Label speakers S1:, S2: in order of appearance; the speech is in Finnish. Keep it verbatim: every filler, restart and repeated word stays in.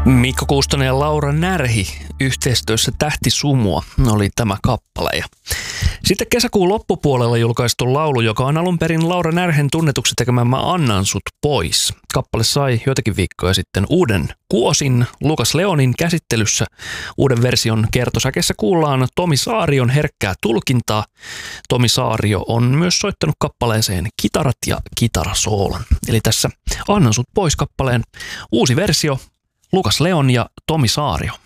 S1: Mikko Kuustonen ja Laura Närhi yhteistyössä Tähti Sumua oli tämä kappale. Ja sitten kesäkuun loppupuolella julkaistu laulu, joka on alun perin Laura Närhen tunnetuksi tekemään Mä annan sut pois. Kappale sai joitakin viikkoja sitten uuden kuosin Lukas Leonin käsittelyssä. Uuden version kertosäkeessä kuullaan Tomi Saarion herkkää tulkintaa. Tomi Saario on myös soittanut kappaleeseen kitarat ja kitarasoolon. Eli tässä Annan sut pois -kappaleen uusi versio. Lukas Leon ja Tomi Saario.